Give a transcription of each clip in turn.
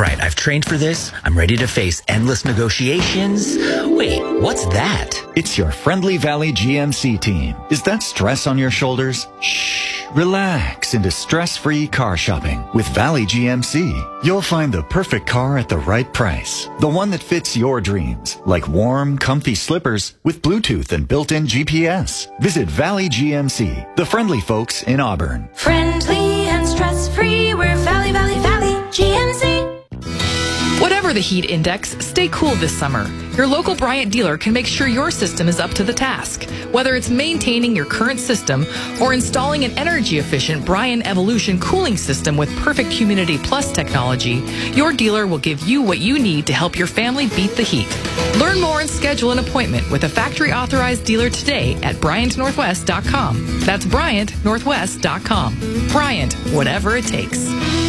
right, I've trained for this. I'm ready to face endless negotiations. Wait, what's that? It's your Friendly Valley GMC team. Is that stress on your shoulders? Shh, relax into stress-free car shopping with Valley GMC. You'll find the perfect car at the right price. The one that fits your dreams, like warm, comfy slippers with Bluetooth and built-in GPS. Visit Valley GMC, the friendly folks in Auburn. Friendly and stress-free, we're Valley GMC. Whatever the heat index, stay cool this summer. Your local Bryant dealer can make sure your system is up to the task. Whether it's maintaining your current system or installing an energy-efficient Bryant Evolution cooling system with perfect Humidity Plus technology, your dealer will give you what you need to help your family beat the heat. Learn more and schedule an appointment with a factory-authorized dealer today at BryantNorthwest.com. That's BryantNorthwest.com. Bryant, whatever it takes.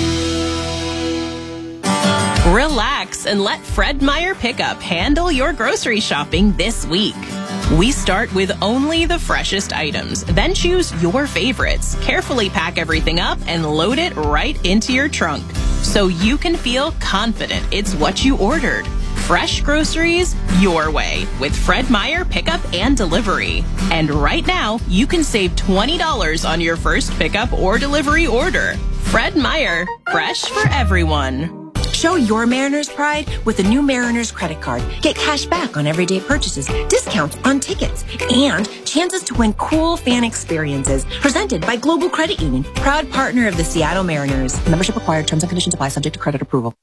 Relax and let Fred Meyer Pickup handle your grocery shopping this week. We start with only the freshest items, then choose your favorites. Carefully pack everything up and load it right into your trunk so you can feel confident it's what you ordered. Fresh groceries your way with Fred Meyer Pickup and Delivery. And right now, you can save $20 on your first pickup or delivery order. Fred Meyer, fresh for everyone. Show your Mariners pride with the new Mariners credit card. Get cash back on everyday purchases, discounts on tickets, and chances to win cool fan experiences. Presented by Global Credit Union, proud partner of the Seattle Mariners. Membership required. Terms and conditions apply, subject to credit approval.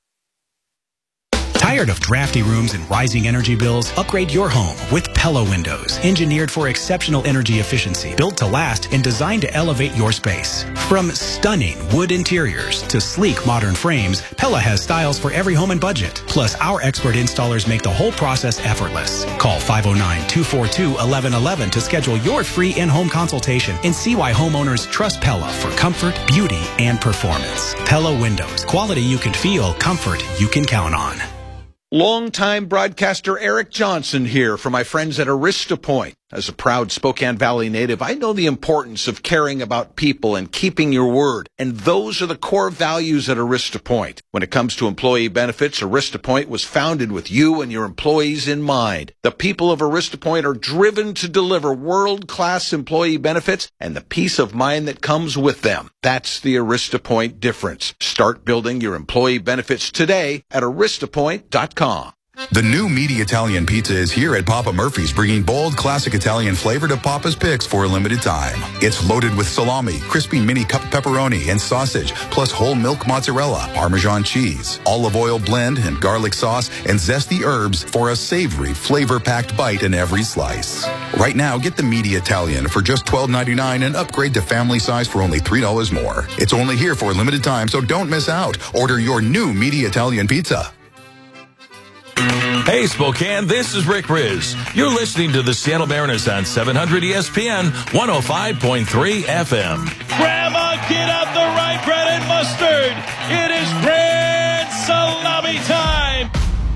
Tired of drafty rooms and rising energy bills? Upgrade your home with Pella Windows. Engineered for exceptional energy efficiency, built to last, and designed to elevate your space. From stunning wood interiors to sleek modern frames, Pella has styles for every home and budget. Plus, our expert installers make the whole process effortless. Call 509-242-1111 to schedule your free in-home consultation and see why homeowners trust Pella for comfort, beauty, and performance. Pella Windows. Quality you can feel, comfort you can count on. Longtime broadcaster Eric Johnson here for my friends at Arista Point. As a proud Spokane Valley native, I know the importance of caring about people and keeping your word. And those are the core values at Arista Point. When it comes to employee benefits, Arista Point was founded with you and your employees in mind. The people of Arista Point are driven to deliver world-class employee benefits and the peace of mind that comes with them. That's the Arista Point difference. Start building your employee benefits today at aristapoint.com. The new meaty Italian pizza is here at Papa Murphy's, bringing bold, classic Italian flavor to Papa's Picks for a limited time. It's loaded with salami, crispy mini cup pepperoni, and sausage, plus whole milk mozzarella, Parmesan cheese, olive oil blend, and garlic sauce, and zesty herbs for a savory, flavor-packed bite in every slice. Right now, get the meaty Italian for just $12.99 and upgrade to family size for only $3 more. It's only here for a limited time, so don't miss out. Order your new meaty Italian pizza. Hey, Spokane, this is Rick Riz. You're listening to the Seattle Mariners on 700 ESPN, 105.3 FM. Grandma, get out the rye bread and mustard. It is grand salami time.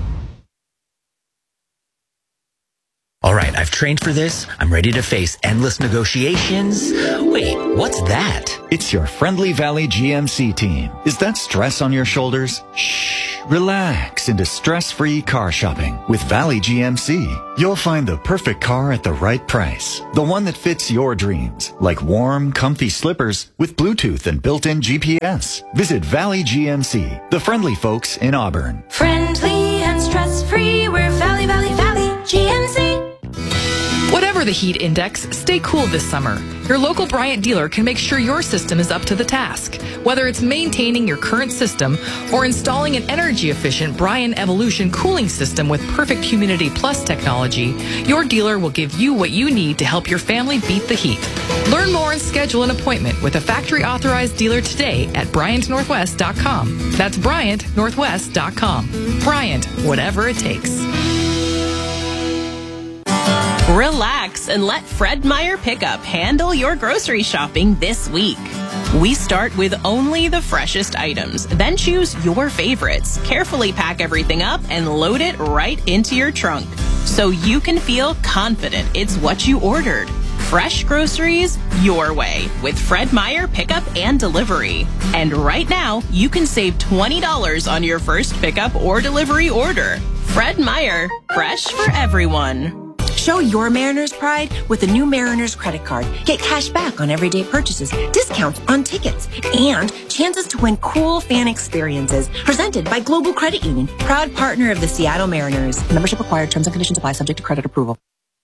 All right, I've trained for this. I'm ready to face endless negotiations. Wait, what's that? It's your Friendly Valley GMC team. Is that stress on your shoulders? Shh, relax into stress-free car shopping with Valley GMC. You'll find the perfect car at the right price. The one that fits your dreams, like warm, comfy slippers with Bluetooth and built-in GPS. Visit Valley GMC, the friendly folks in Auburn. Friendly and stress-free, we're Valley GMC. Whatever the heat index, stay cool this summer. Your local Bryant dealer can make sure your system is up to the task. Whether it's maintaining your current system or installing an energy-efficient Bryant Evolution cooling system with perfect Humidity Plus technology, your dealer will give you what you need to help your family beat the heat. Learn more and schedule an appointment with a factory-authorized dealer today at BryantNorthwest.com. That's BryantNorthwest.com. Bryant, whatever it takes. Relax and let Fred Meyer Pickup handle your grocery shopping this week. We start with only the freshest items, then choose your favorites. Carefully pack everything up and load it right into your trunk so you can feel confident it's what you ordered. Fresh groceries your way with Fred Meyer Pickup and Delivery. And right now, you can save $20 on your first pickup or delivery order. Fred Meyer, fresh for everyone. Show your Mariners pride with the new Mariners credit card. Get cash back on everyday purchases, discounts on tickets, and chances to win cool fan experiences. Presented by Global Credit Union, proud partner of the Seattle Mariners. Membership required. Terms and conditions apply. Subject to credit approval.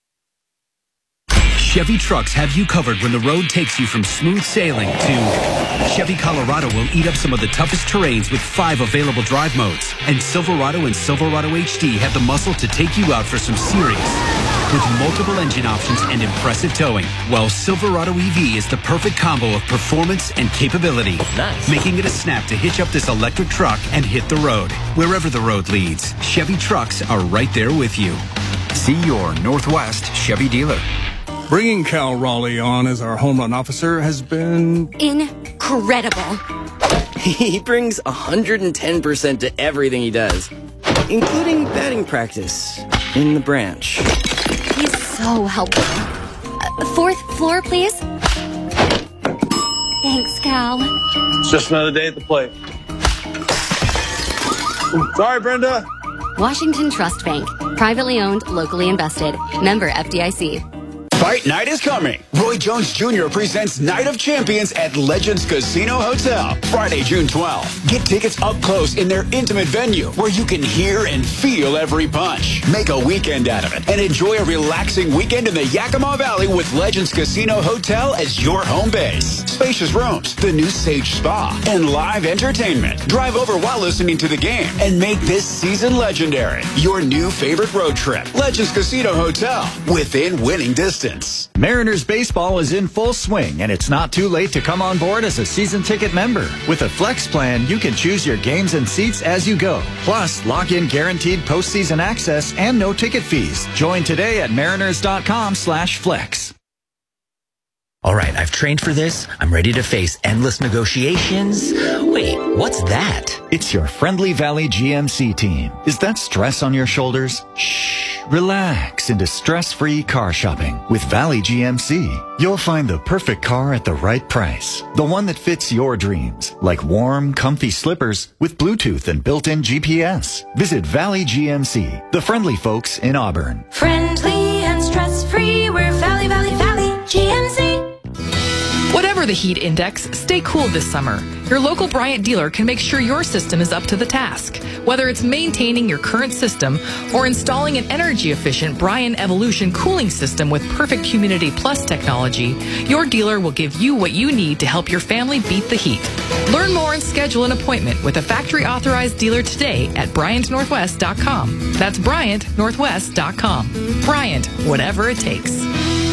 Chevy trucks have you covered when the road takes you from smooth sailing to Chevy Colorado will eat up some of the toughest terrains with 5 available drive modes. And Silverado and Silverado HD have the muscle to take you out for some serious with multiple engine options and impressive towing. While Silverado EV is the perfect combo of performance and capability. Nice. Making it a snap to hitch up this electric truck and hit the road. Wherever the road leads, Chevy trucks are right there with you. See your Northwest Chevy dealer. Bringing Cal Raleigh on as our home run officer has been incredible. He brings 110% to everything he does, including batting practice in the branch. He's so helpful. 4th floor, please. Thanks, Cal. It's just another day at the plate. Sorry, Brenda. Washington Trust Bank. Privately owned, locally invested. Member FDIC. Fight night is coming. Roy Jones Jr. presents Night of Champions at Legends Casino Hotel, Friday, June 12th. Get tickets up close in their intimate venue where you can hear and feel every punch. Make a weekend out of it and enjoy a relaxing weekend in the Yakima Valley with Legends Casino Hotel as your home base. Spacious rooms, the new Sage Spa, and live entertainment. Drive over while listening to the game and make this season legendary. Your new favorite road trip. Legends Casino Hotel, within winning distance. Mariners baseball is in full swing, and it's not too late to come on board as a season ticket member. With a Flex plan, you can choose your games and seats as you go. Plus, lock in guaranteed postseason access and no ticket fees. Join today at mariners.com/flex. All right, I've trained for this. I'm ready to face endless negotiations. Wait, what's that? It's your friendly Valley GMC team. Is that stress on your shoulders? Shh, relax into stress-free car shopping. With Valley GMC, you'll find the perfect car at the right price. The one that fits your dreams, like warm, comfy slippers with Bluetooth and built-in GPS. Visit Valley GMC, the friendly folks in Auburn. Friendly and stress-free, we're Valley, Valley, Valley GMC. Whatever the heat index, stay cool this summer. Your local Bryant dealer can make sure your system is up to the task. Whether it's maintaining your current system or installing an energy-efficient Bryant Evolution cooling system with perfect Humidity Plus technology, your dealer will give you what you need to help your family beat the heat. Learn more and schedule an appointment with a factory-authorized dealer today at BryantNorthwest.com. That's BryantNorthwest.com. Bryant, whatever it takes.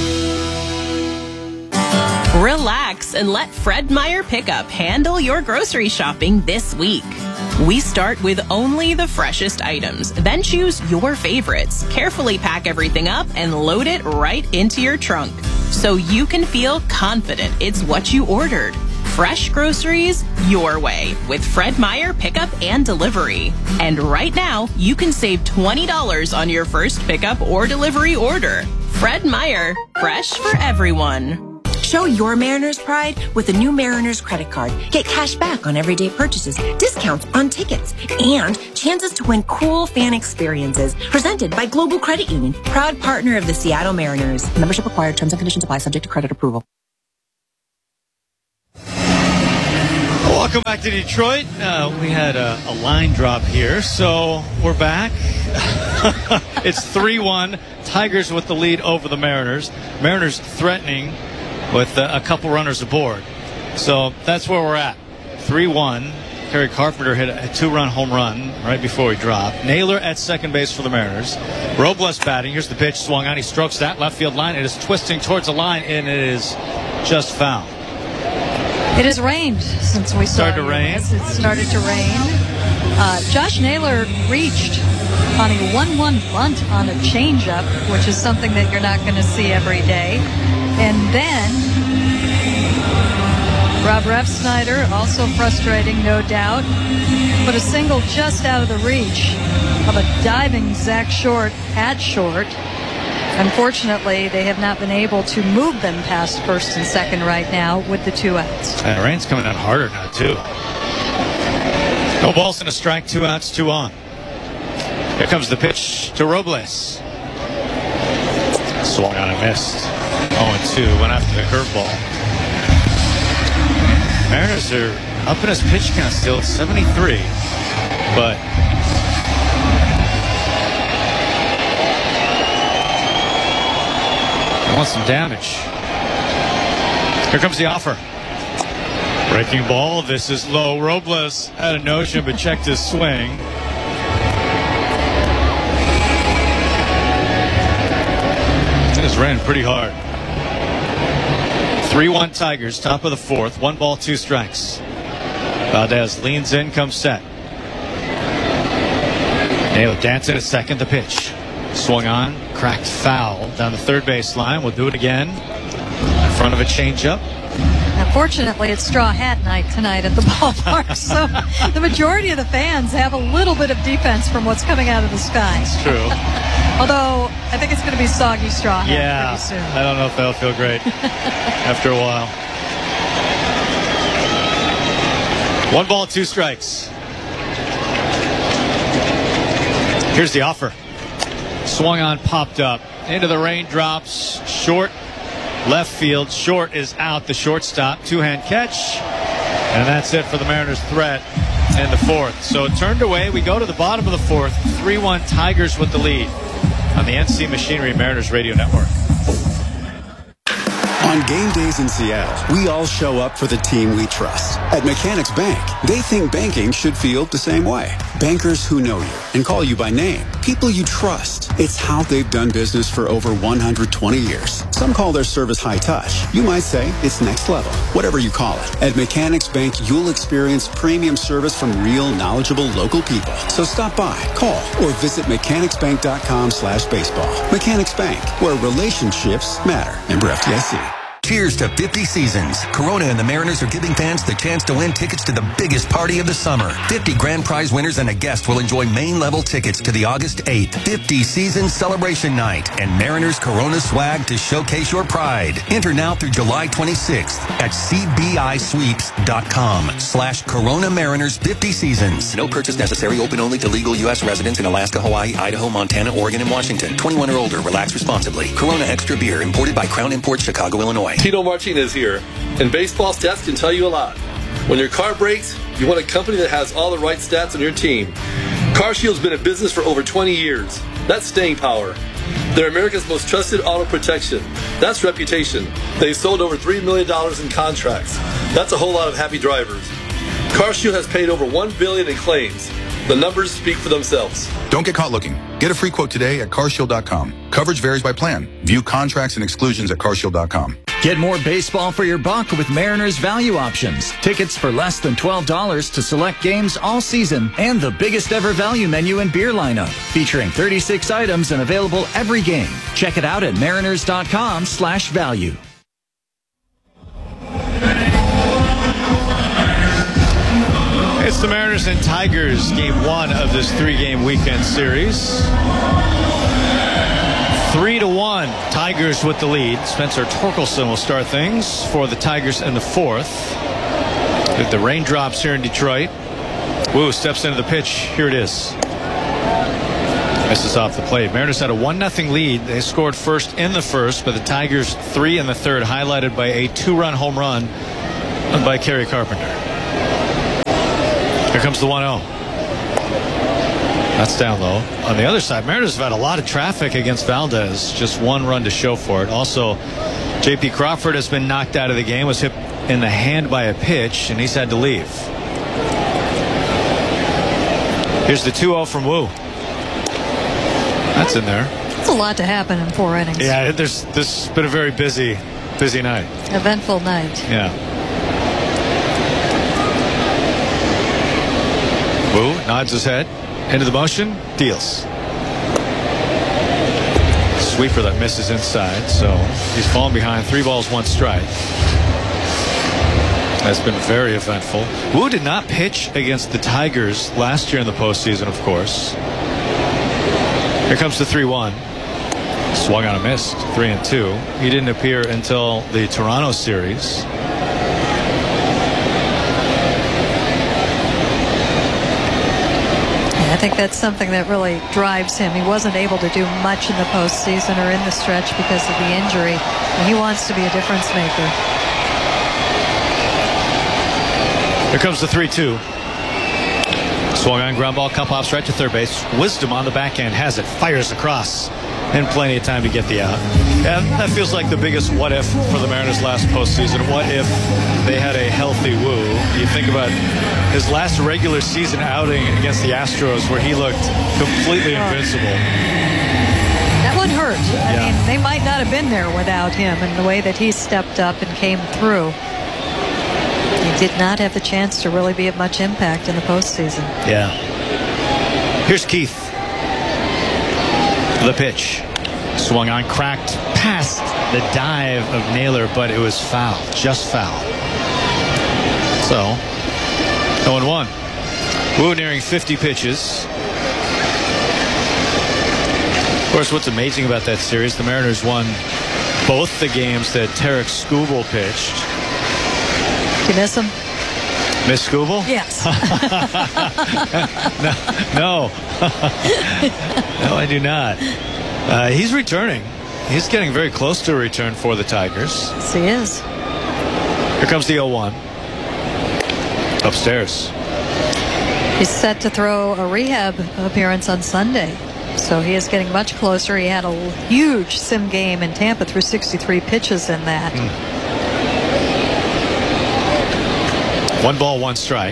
Relax and let Fred Meyer Pickup handle your grocery shopping this week. We start with only the freshest items, then choose your favorites. Carefully pack everything up and load it right into your trunk so you can feel confident it's what you ordered. Fresh groceries your way with Fred Meyer Pickup and Delivery. And right now, you can save $20 on your first pickup or delivery order. Fred Meyer, fresh for everyone. Show your Mariners pride with the new Mariners credit card. Get cash back on everyday purchases, discounts on tickets, and chances to win cool fan experiences. Presented by Global Credit Union, proud partner of the Seattle Mariners. Membership required. Terms and conditions apply. Subject to credit approval. Welcome back to Detroit. We had a line drop here, so we're back. It's 3-1. Tigers with the lead over the Mariners. Mariners threatening with a couple runners aboard. So that's where we're at. 3-1. Kerry Carpenter hit a 2-run home run right before he dropped. Naylor at second base for the Mariners. Robles batting. Here's the pitch. Swung on. He strokes that left field line. It is twisting towards the line, and it is just foul. It has rained since we saw it. Started to rain. It started to rain. Josh Naylor reached on a 1-1 bunt on a changeup, which is something that you're not going to see every day. And then Rob Refsnyder, also frustrating, no doubt, put a single just out of the reach of a diving Zach Short at short. Unfortunately, they have not been able to move them past first and second right now with the 2 outs. And rain's coming out harder now, too. No balls and a strike, 2 outs, 2 on. Here comes the pitch to Robles. Swung on and missed. 0-2, went after the curveball. Mariners are up in his pitch count still at 73, but I want some damage. Here comes the offer. Breaking ball. This is low. Robles had a notion but checked his swing. It is raining pretty hard. 3-1 Tigers, top of the 4th. 1 ball, 2 strikes. Valdez leans in, comes set. Naylor dancing at second, the pitch. Swung on, cracked foul down the third baseline. We'll do it again. In front of a changeup. Unfortunately, it's straw hat night tonight at the ballpark, so the majority of the fans have a little bit of defense from what's coming out of the sky. It's true. Although, I think it's going to be soggy straw hat pretty soon. I don't know if that'll feel great after a while. 1 ball, 2 strikes. Here's the offer. Swung on, popped up. Into the raindrops. Short. Left field. Short is out. The shortstop. 2-hand catch. And that's it for the Mariners' threat in the 4th. So it turned away. We go to the bottom of the 4th. 3-1 Tigers with the lead on the NC Machinery Mariners Radio Network. On game days in Seattle, we all show up for the team we trust. At Mechanics Bank, they think banking should feel the same way. Bankers who know you and call you by name. People you trust. It's how they've done business for over 120 years. Some call their service high touch. You might say it's next level. Whatever you call it. At Mechanics Bank, you'll experience premium service from real, knowledgeable local people. So stop by, call, or visit mechanicsbank.com/baseball. Mechanics Bank, where relationships matter. Member FDIC. Cheers to 50 seasons. Corona and the Mariners are giving fans the chance to win tickets to the biggest party of the summer. 50 grand prize winners and a guest will enjoy main level tickets to the August 8th 50 season celebration night and Mariners Corona swag to showcase your pride. Enter now through July 26th at cbisweeps.com/Corona Mariners 50 seasons. No purchase necessary. Open only to legal U.S. residents in Alaska, Hawaii, Idaho, Montana, Oregon, and Washington. 21 or older. Relax responsibly. Corona Extra Beer imported by Crown Imports, Chicago, Illinois. Tito Martinez here, and baseball stats can tell you a lot. When your car breaks, you want a company that has all the right stats on your team. CarShield's been in business for over 20 years. That's staying power. They're America's most trusted auto protection. That's reputation. They've sold over $3 million in contracts. That's a whole lot of happy drivers. CarShield has paid over $1 billion in claims. The numbers speak for themselves. Don't get caught looking. Get a free quote today at carshield.com. Coverage varies by plan. View contracts and exclusions at carshield.com. Get more baseball for your buck with Mariners Value Options. Tickets for less than $12 to select games all season and the biggest ever value menu and beer lineup. Featuring 36 items and available every game. Check it out at mariners.com/value. It's the Mariners and Tigers, game 1 of this 3-game weekend series. 3-1, Tigers with the lead. Spencer Torkelson will start things for the Tigers in the 4th. With the raindrops here in Detroit. Wu steps into the pitch. Here it is. Misses off the plate. Mariners had a 1-0 lead. They scored first in the 1st, but the Tigers 3 in the 3rd, highlighted by a 2-run home run by Kerry Carpenter. Here comes the 1-0. That's down low. On the other side, Mariners have had a lot of traffic against Valdez. Just 1 run to show for it. Also, J.P. Crawford has been knocked out of the game. Was hit in the hand by a pitch, and he's had to leave. Here's the 2-0 from Wu. That's in there. It's a lot to happen in 4 innings. Yeah, this has been a very busy night. Eventful night. Yeah. Wu nods his head into the motion, deals. Sweeper that misses inside, so he's fallen behind. 3 balls, 1 strike. That's been very eventful. Wu did not pitch against the Tigers last year in the postseason, of course. Here comes the 3-1. Swung on a miss, 3-2. He didn't appear until the Toronto series. I think that's something that really drives him. He wasn't able to do much in the postseason or in the stretch because of the injury. And he wants to be a difference maker. Here comes the 3-2. Swung on, ground ball, cup off, right to third base. Wisdom on the backhand has it, fires across, and plenty of time to get the out. And that feels like the biggest what if for the Mariners last postseason. What if they had a healthy Wu? You think about his last regular season outing against the Astros where he looked completely invincible. That one hurt. I mean, they might not have been there without him and the way that he stepped up and came through. He did not have the chance to really be of much impact in the postseason. Yeah. Here's Keith. The pitch. Swung on, cracked past the dive of Naylor, but it was foul. Just foul. So, 0-1. Wu nearing 50 pitches. Of course, what's amazing about that series, the Mariners won both the games that Tarek Skubal pitched. Did you miss him? Miss Skubal? Yes. No. No, I do not. He's returning. He's getting very close to a return for the Tigers. Yes, he is. Here comes the 0-1. Upstairs. He's set to throw a rehab appearance on Sunday. So he is getting much closer. He had a huge sim game in Tampa, threw 63 pitches in that. 1 ball, 1 strike.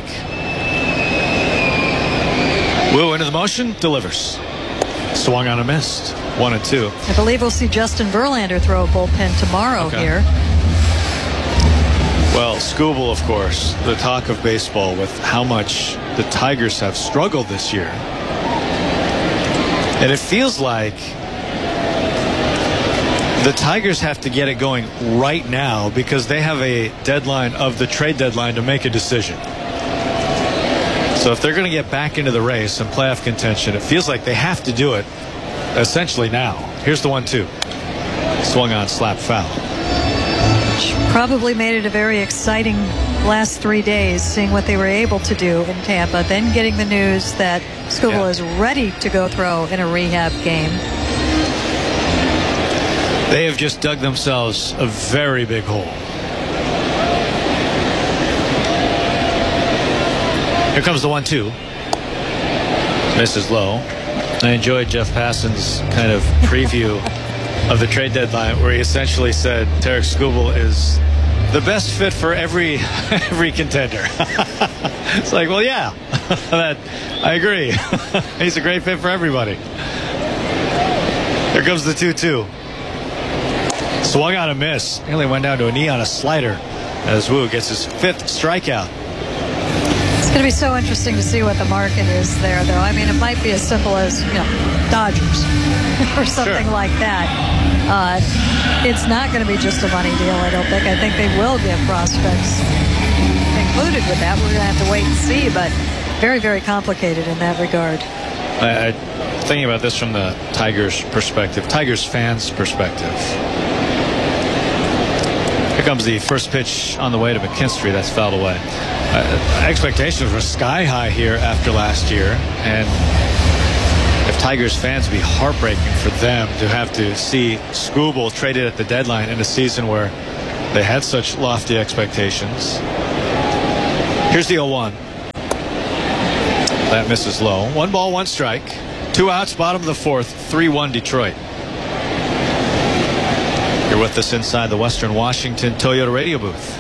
Wu into the motion, delivers. Swung on a missed. 1-2. I believe we'll see Justin Verlander throw a bullpen tomorrow here. Well, Skubal, of course, the talk of baseball with how much the Tigers have struggled this year. And it feels like the Tigers have to get it going right now because they have a deadline of the trade deadline to make a decision. So if they're going to get back into the race and playoff contention, it feels like they have to do it essentially now. Here's the 1-2. Swung on, slap foul. Which probably made it a very exciting last 3 days, seeing what they were able to do in Tampa, then getting the news that Skubal is ready to go throw in a rehab game. They have just dug themselves a very big hole. Here comes the 1-2. Misses low. I enjoyed Jeff Passan's kind of preview of the trade deadline where he essentially said Tarek Skubal is the best fit for every contender. It's like, well, yeah, I agree. He's a great fit for everybody. Here comes the 2-2. Swung on a miss. Nearly went down to a knee on a slider as Wu gets his 5th strikeout. It's going to be so interesting to see what the market is there, though. I mean, it might be as simple as, Dodgers or something like that. It's not going to be just a money deal, I don't think. I think they will get prospects included with that. We're going to have to wait and see, but very, very complicated in that regard. Thinking about this from the Tigers perspective, Tigers fans perspective. Here comes the first pitch on the way to McKinstry. That's fouled away. Expectations were sky high here after last year, and if Tigers fans, would be heartbreaking for them to have to see Skubal traded at the deadline in a season where they had such lofty expectations. Here's the 0-1. That misses low. 1 ball, 1 strike. 2 outs, bottom of the 4th. 3-1 Detroit. You're with us inside the Western Washington Toyota radio booth.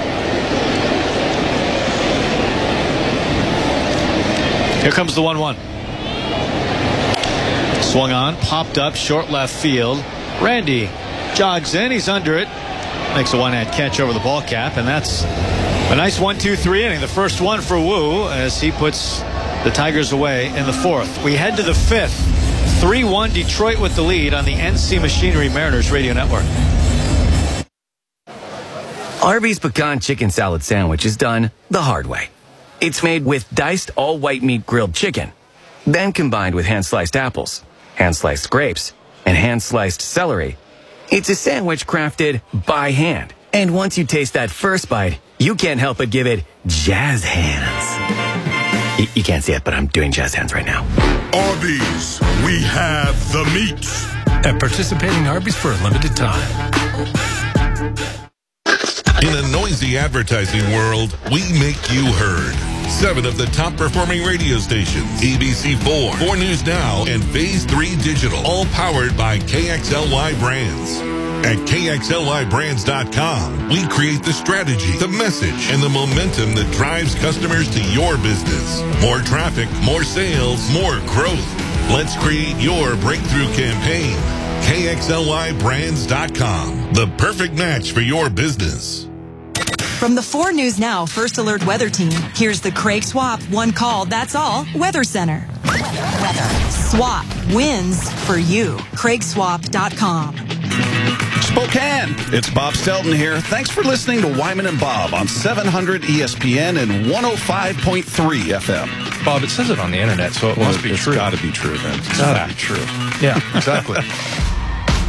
Here comes the 1-1. Swung on, popped up, short left field. Randy jogs in, he's under it. Makes a one-hand catch over the ball cap, and that's a nice 1-2-3 inning. The first one for Wu as he puts the Tigers away in the 4th. We head to the 5th. 3-1 Detroit with the lead on the NC Machinery Mariners radio network. Arby's Pecan Chicken Salad Sandwich is done the hard way. It's made with diced all-white meat grilled chicken, then combined with hand-sliced apples, hand-sliced grapes, and hand-sliced celery. It's a sandwich crafted by hand. And once you taste that first bite, you can't help but give it jazz hands. You can't see it, but I'm doing jazz hands right now. Arby's, we have the meats. At participating Arby's for a limited time. In a noisy advertising world, we make you heard. 7 of the top performing radio stations, ABC4, 4 News Now, and Phase 3 Digital, all powered by KXLY Brands. At KXLYBrands.com, we create the strategy, the message, and the momentum that drives customers to your business. More traffic, more sales, more growth. Let's create your breakthrough campaign. KXLYBrands.com, the perfect match for your business. From the 4 News Now First Alert Weather Team, here's the Craig Swap One Call, That's All Weather Center. Weather. Swap wins for you. CraigSwap.com. Spokane, it's Bob Stelton here. Thanks for listening to Wyman and Bob on 700 ESPN and 105.3 FM. Bob, it says it on the internet, so it must be true. It's got to be true then. It's got to be true. Yeah, exactly.